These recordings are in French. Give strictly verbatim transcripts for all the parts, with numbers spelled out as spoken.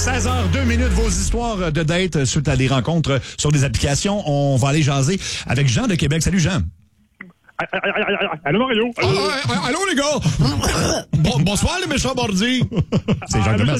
seize heures deux minutes, vos histoires de date suite à des rencontres sur des applications. On va aller jaser avec Jean de Québec. Salut Jean. Allô Mario. Allô, allô, allô les gars. Bon, bonsoir les méchants bordis. C'est Jean Gomez.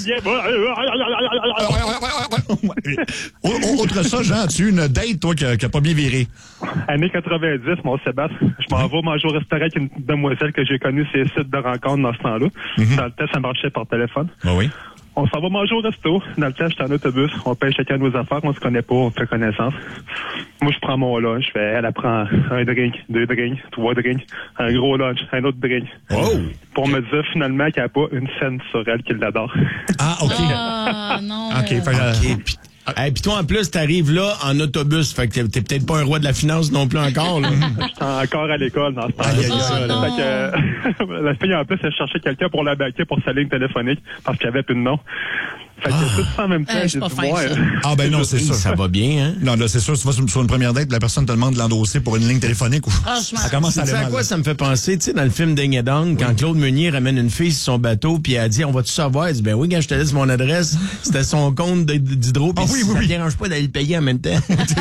Autre ça, Jean, as-tu une date, toi, qui n'a pas bien viré? Années quatre-vingt-dix, mon Sébastien. Je m'en vais manger au restaurant avec une demoiselle que j'ai connue sur les sites de rencontres dans ce temps-là. Mm-hmm. Dans le temps, ça marchait par téléphone. Ah oui. On s'en va manger au resto. Dans le temps, j'étais en autobus. On paye chacun nos affaires. On se connaît pas. On fait connaissance. Moi, je prends mon lunch. Elle, elle prend un drink, deux drinks, trois drinks, un gros lunch, un autre drink. Oh. Pour me dire finalement qu'il n'y a pas une scène sur elle qui l'adore. Ah, OK. Ah, non. OK. Fait, euh, okay. Puis hey, toi, en plus, t'arrives là en autobus. Fait que t'es, t'es peut-être pas un roi de la finance non plus encore, là. J'étais encore à l'école dans ce temps-là. Aïe, aïe, aïe. Oh, Fait que, la fille, en plus, elle cherchait quelqu'un pour la baquer pour sa ligne téléphonique parce qu'il n'y avait plus de nom. Fait que Ah. tout ça en même temps, Euh, je j'ai suis pas dit, fin, moi, ça. Ah, ben non, c'est ça. Ça va bien, hein? Non, là, c'est sûr, tu vas sur, sur une première date, la personne te demande de l'endosser pour une ligne téléphonique ou. Franchement. Ça commence à Tu aller sais à mal. quoi ça me fait penser? Tu sais, dans le film Ding et Dong, quand Claude Meunier ramène une fille sur son bateau, puis elle dit, on va-tu savoir? Elle dit, ben oui, quand je te laisse mon adresse, c'était son compte de- d'hydro, puis Ah oui, oui, ça oui. te dérange pas d'aller le payer en même temps.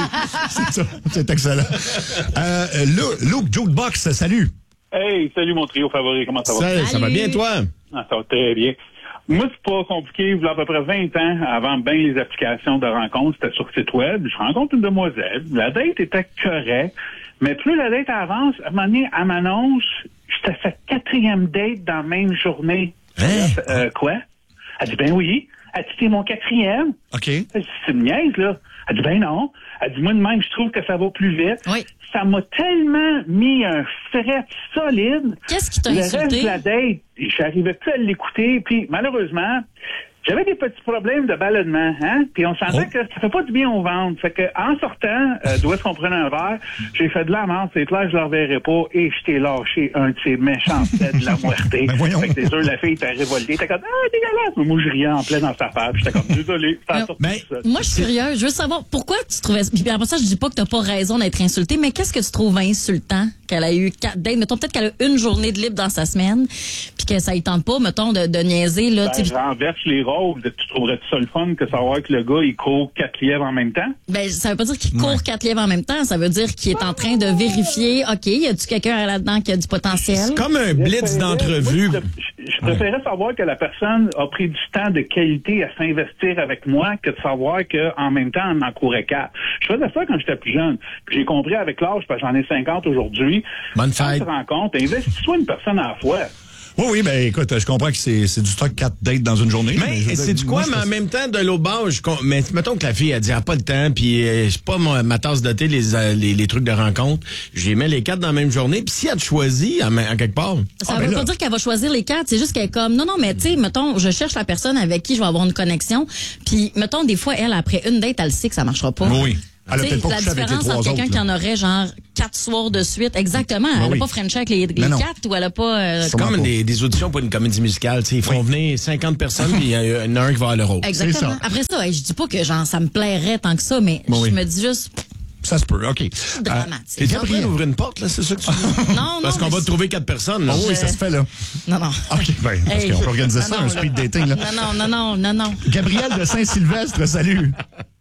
C'est ça. C'est excellent. Euh, Luke, Luke Jukebox, salut. Hey, salut mon trio favori, comment ça va? Ça, ça va bien, toi? Ah, ça va très bien. Moi, c'est pas compliqué. Il y a à peu près vingt ans, avant bien les applications de rencontre, c'était sur site web. Je rencontre une demoiselle. La date était correcte. Mais plus la date avance, à un moment donné, elle m'annonce, j'étais fait quatrième date dans la même journée. Hein? Euh, quoi? Elle dit, ben oui. Elle dit, c'est mon quatrième. OK. Elle dit, c'est une niaise, là. Elle dit, ben non. Elle dit, moi, de même, je trouve que ça va plus vite. Oui. Ça m'a tellement mis un fret solide. Qu'est-ce qui t'a Le reste insulté? de la date, j'arrivais plus à l'écouter. Puis, malheureusement, j'avais des petits problèmes de ballonnement, hein. Puis on sentait Oh. que ça fait pas du bien au ventre. Fait que, en sortant, euh, d'où est-ce qu'on prenait un verre, j'ai fait de la menthe, c'est clair, je le reverrai pas, et je t'ai lâché un de ces méchants têtes de la muerté. Ben voyons. Fait que, c'est sûr, la fille était révoltée. T'es comme, ah, dégueulasse. Mais moi, je riais en plein dans sa face. J'étais comme, désolé. Ça a Non. sorti Ben, tout seul. Moi, je suis curieuse. Je veux savoir pourquoi tu trouvais. Puis après ça, je dis pas que t'as pas raison d'être insulté, mais qu'est-ce que tu trouves insultant qu'elle a eu quatre dates? Mettons peut-être qu'elle a une journée de libre dans sa semaine, puis que ça y tente pas, mettons, de, de niaiser, là. Ben, tu sais. je renverse les rôles. Tu trouverais ça le fun que savoir que le gars, il court quatre lièvres en même temps? Ben, ça veut pas dire qu'il court quatre livres en même temps. Ça veut dire qu'il est en train de vérifier, OK, y a-tu quelqu'un là-dedans qui a du potentiel? C'est comme un blitz d'entrevue. Moi, je, je préférais savoir que la personne a pris du temps de qualité à s'investir avec moi que de savoir qu'en même temps, on en courait quatre. Je faisais ça quand j'étais plus jeune. Puis j'ai compris avec l'âge, parce que j'en ai cinquante aujourd'hui. Bonne Quand tu fête. te rends compte, investis-toi une personne à la fois. Oui, oui, ben écoute, je comprends que c'est, c'est du stock quatre dates dans une journée. Mais je veux c'est du dire, quoi, moi, je mais en fais- même temps, de l'autre bord, je con- mais mettons que la fille, elle dit, elle a pas le temps, puis euh, c'est pas ma, ma tasse de thé, les, euh, les, les trucs de rencontre. J'ai mis les quatre dans la même journée, puis si elle te choisit, en, en quelque part, Ça Ah, veut ben pas là. dire qu'elle va choisir les quatre, c'est juste qu'elle est comme non non mais tu sais mettons je cherche la personne avec qui je vais avoir une connexion, puis mettons des fois elle après une date elle sait que ça marchera pas. Oui. Elle a Tu sais, peut-être pas la couché avec les différence trois entre quelqu'un autres, qui là. en aurait genre quatre soirs de suite, exactement. Ben elle a oui. pas Frenché avec les, les Ben non. quatre ou elle a pas. euh, c'est Sûrement comme pas. des, des auditions pour une comédie musicale. Tu sais, ils font venir cinquante personnes, puis il y en a un qui va à l'euro. Exactement. C'est ça. Après ça, hey, je dis pas que genre ça me plairait tant que ça, mais Ben je oui. me dis juste Ça se peut, OK. dramatique. T'es en train d'ouvrir une porte, là, c'est ça que tu dis? non non. Parce qu'on mais va te c'est- trouver quatre personnes, là. Ah oui, ça se fait, là. Non non. OK, ben, parce Hey. qu'on peut organiser Non, ça, non, un là. speed dating, là. Non non non non non non. Gabriel de Saint-Sylvestre, salut.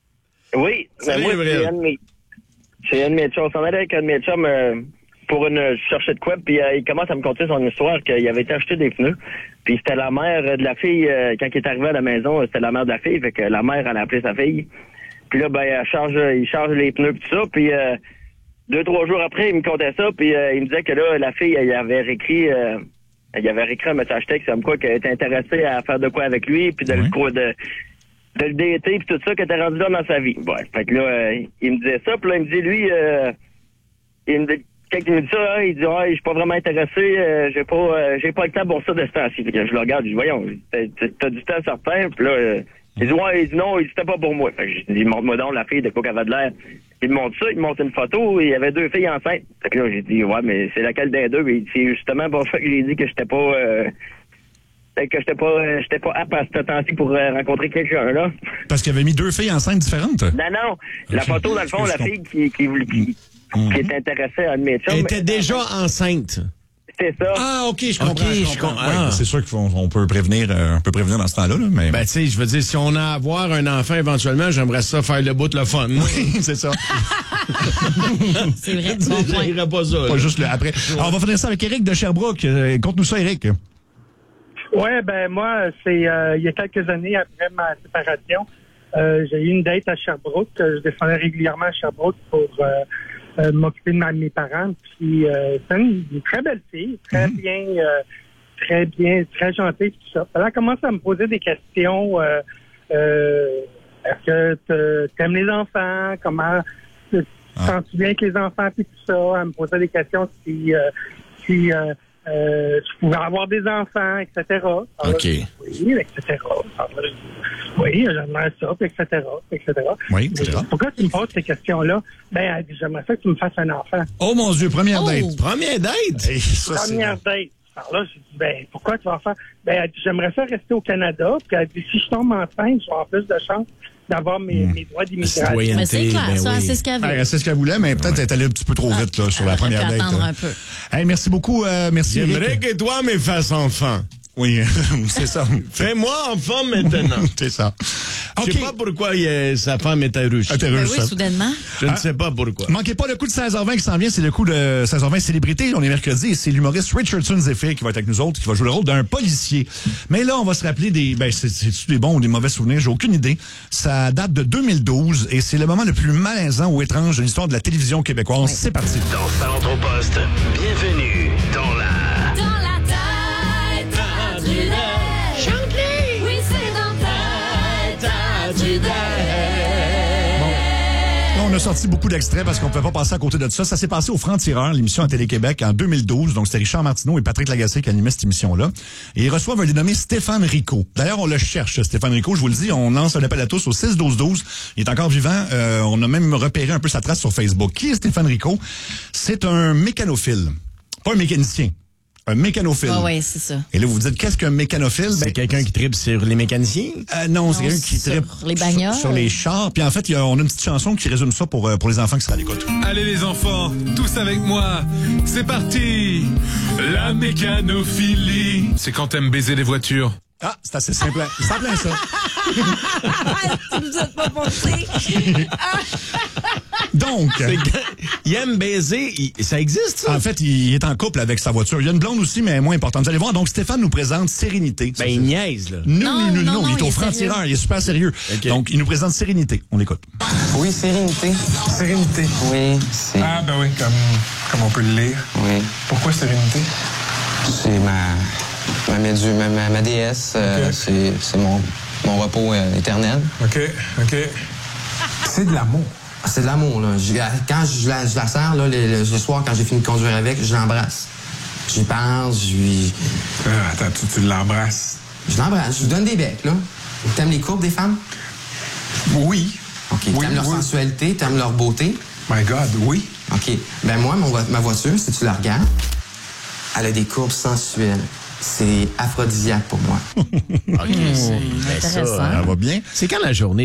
Oui, Salut, ben moi, Gabriel. c'est un de mes, c'est un de mes chums. On s'en allait avec un de mes chums euh, pour une je cherchais de quoi, puis euh, il commence à me conter son histoire qu'il avait été acheter des pneus. Puis c'était la mère de la fille, euh, quand il est arrivé à la maison, c'était la mère de la fille, fait que la mère, elle a appelé sa fille. Puis là, ben, elle charge, il charge les pneus pis tout ça, puis euh, deux, trois jours après, il me contait ça, puis euh, il me disait que là, la fille, elle avait réécrit, euh, elle avait réécrit un message texte comme quoi qu'elle était intéressée à faire de quoi avec lui, puis de le Ouais. de de le dater puis tout ça qu'elle était rendu là dans sa vie. Ouais. Fait que là, euh, il me disait ça, puis là, il me dit, lui, euh, il me dit, quand il me dit ça, hein, il dit, ouais, je suis pas vraiment intéressé, euh, j'ai pas euh, j'ai pas le temps pour ça de ce temps-ci. Fait que je le regarde, je dis, voyons, t'as, t'as du temps certain, puis là, euh, il dit, ouais, il dit non, il dit, c'était pas pour moi. Fait que je dis, montre-moi donc la fille de quoi qu'elle avait de l'air. Il me montre ça, il me montre une photo, il y avait deux filles enceintes. Fait que là, j'ai dit, ouais, mais c'est laquelle des deux? Il dit, c'est justement pour ça que j'ai dit que j'étais pas... Euh, que j'étais pas euh, j'étais pas apte à ce temps-ci pour euh, rencontrer quelqu'un, là. Parce qu'il avait mis deux filles enceintes différentes. Non, non. La Ok. photo, dans le fond, la Excuse-moi. fille qui, qui, qui, qui Mhm. était intéressée à un de mes chums. Elle était déjà enceinte. c'est ça. Ah, OK, je comprends. OK, je je comprends. comprends. Ouais, Ah. c'est sûr qu'on on peut prévenir, euh, on peut prévenir dans ce temps-là, là, mais. Ben, tu sais, je veux dire, si on a à avoir un enfant éventuellement, j'aimerais ça faire le bout de le fun. oui, c'est ça. C'est vrai, bon point. J'irais pas ça. Pas là. juste le après. Alors, on va finir ça avec Éric de Sherbrooke. Euh, Conte-nous ça, Éric. Ouais, ben moi, c'est euh, il y a quelques années après ma séparation, euh, j'ai eu une date à Sherbrooke. Je descendais régulièrement à Sherbrooke pour euh, euh, m'occuper de ma, mes parents. Puis euh, c'est une, une très belle fille, très Mm-hmm. bien, euh, très bien, très gentille, tout ça. Elle a commencé à me poser des questions. Euh, euh, est-ce que te- t'aimes les enfants? Comment te Ah. sens-tu bien avec les enfants? Puis tout ça. Elle me posait des questions si euh, si euh, euh, je pouvais avoir des enfants, et cetera. Alors, OK. oui, et cetera. Alors, oui, j'aimerais ça, puis et cetera, et cetera. Oui, et cetera. Pourquoi tu me poses ces questions-là? Ben, elle dit, j'aimerais ça que tu me fasses un enfant. Oh mon Dieu, première Oh. date. Première date? Hey, ça, c'est- Première date. Alors là, j'ai dit, ben, pourquoi tu vas faire? Ben, elle dit, j'aimerais ça rester au Canada, puis elle dit, si je tombe enceinte, je vais avoir plus de chance d'avoir mes, Hmm. mes droits d'immigration. Citoyenneté, Mais c'est clair, ben ça, oui. c'est ce qu'elle Ouais, veut. c'est ce qu'elle voulait, mais peut-être elle est allée un petit peu trop vite là, sur la Elle aurait première pu date. attendre là. un peu. Hey, merci beaucoup. euh, merci, J'aimerais Éric. que toi me fasses enfant. Oui, c'est ça. Fais-moi enfant maintenant. C'est ça. Je OK. sais pas pourquoi il est- sa femme est russe. Ah, t'es Ben russe, oui, ça. soudainement. Je ne sais pas pourquoi. Manquez pas le coup de seize heures vingt qui s'en vient, c'est le coup de seize heures vingt célébrité. On est mercredi et c'est l'humoriste Richardson Zephyr qui va être avec nous autres, qui va jouer le rôle d'un policier. Mais là, on va se rappeler des, ben, c'est, c'est-tu des bons ou des mauvais souvenirs? J'ai aucune idée. Ça date de deux mille douze et c'est le moment le plus malaisant ou étrange de l'histoire de la télévision québécoise. C'est parti. Dans Salon Poste, bienvenue dans la... Dans la tête à du Chante-les! Oui, c'est dans ta tête à du Là, on a sorti beaucoup d'extraits parce qu'on ne pouvait pas passer à côté de ça. Ça s'est passé au Franc-Tireur, l'émission à Télé-Québec, en deux mille douze. Donc, c'était Richard Martineau et Patrick Lagacé qui animaient cette émission-là. Et ils reçoivent un dénommé Stéphane Rico. D'ailleurs, on le cherche, Stéphane Rico. Je vous le dis, on lance un appel à tous au six douze douze. Il est encore vivant. Euh, on a même repéré un peu sa trace sur Facebook. Qui est Stéphane Rico? C'est un mécanophile. Pas un mécanicien. Un mécanophile. Ah ouais, c'est ça. Et là, vous vous dites, qu'est-ce qu'un mécanophile? C'est Ben, quelqu'un qui tripe sur les mécaniciens? euh, non, c'est Non, quelqu'un qui sur tripe les bagnoles. sur, sur les chars. Puis en fait, il y a- on a une petite chanson qui résume ça pour, euh, pour les enfants qui seraient à l'écoute. Allez les enfants, tous avec moi, c'est parti. La mécanophilie, c'est quand t'aimes baiser les voitures. Ah, c'est assez simple. C'est simple, ça. Tu nous as pas pensé. Donc, C'est quand il aime baiser, il- ça existe, ça? en fait, il est en couple avec sa voiture. Il y a une blonde aussi, mais moins importante. Vous allez voir, donc Stéphane nous présente Sérénité. Ben, il niaise, là. Non, Non, non, non, non, non, non, il est il au est franc-tireur, sérieux. il est super sérieux. OK. Donc, il nous présente Sérénité. On l'écoute. Oui, sérénité. Sérénité. Oui, c'est. Ah, ben oui, comme, comme on peut le lire. Oui. Pourquoi sérénité? C'est ma. Ma, médu- ma, ma, ma déesse. euh, Ok. c'est, c'est mon, mon repos euh, éternel. OK, OK. C'est de l'amour. C'est de l'amour, là. Je- quand je la, je la sers, là, le, le- le soir, quand j'ai fini de conduire avec, je l'embrasse. Je lui parle, je lui. Ah, attends, tu, tu l'embrasses. Je l'embrasse, je lui donne des becs, là. T'aimes les courbes des femmes? Oui. OK. Oui, T'aimes leur oui. sensualité, t'aimes leur beauté? My God, oui. OK. Ben moi, mon vo- ma voiture, si tu la regardes, elle a des courbes sensuelles. C'est aphrodisiaque pour moi. OK, c'est ben ça, Intéressant. Ça va bien. C'est quand la journée